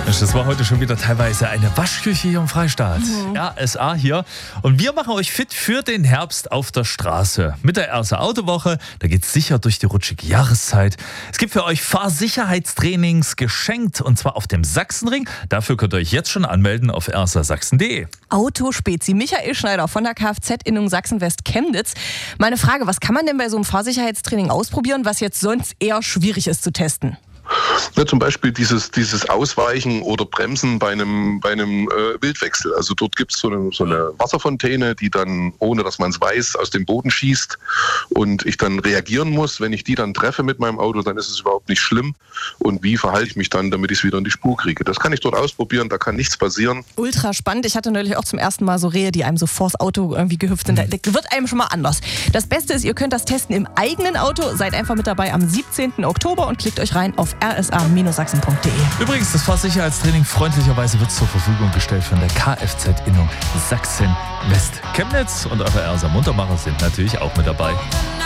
Das war heute schon wieder teilweise eine Waschküche hier im Freistaat. RSA hier. Und wir machen euch fit für den Herbst auf der Straße. Mit der RSA Autowoche, da geht's sicher durch die rutschige Jahreszeit. Es gibt für euch Fahrsicherheitstrainings geschenkt und zwar auf dem Sachsenring. Dafür könnt ihr euch jetzt schon anmelden auf rsasachsen.de. Autospezi Michael Schneider von der Kfz-Innung Sachsen-West Chemnitz. Meine Frage, was kann man denn bei so einem Fahrsicherheitstraining ausprobieren, was jetzt sonst eher schwierig ist zu testen? Ja, zum Beispiel dieses Ausweichen oder Bremsen bei einem Wildwechsel. Also dort gibt es so eine Wasserfontäne, die dann, ohne dass man es weiß, aus dem Boden schießt und ich dann reagieren muss. Wenn ich die dann treffe mit meinem Auto, dann ist es überhaupt nicht schlimm. Und wie verhalte ich mich dann, damit ich es wieder in die Spur kriege? Das kann ich dort ausprobieren, da kann nichts passieren. Ultra spannend. Ich hatte neulich auch zum ersten Mal so Rehe, die einem so vors Auto irgendwie gehüpft sind. Da wird einem schon mal anders. Das Beste ist, ihr könnt das testen im eigenen Auto. Seid einfach mit dabei am 17. Oktober und klickt euch rein auf rsa-sachsen.de. Übrigens, das Fahrsicherheitstraining freundlicherweise wird zur Verfügung gestellt von der Kfz-Innung Sachsen-West Chemnitz. Und eure RSA Muntermacher sind natürlich auch mit dabei.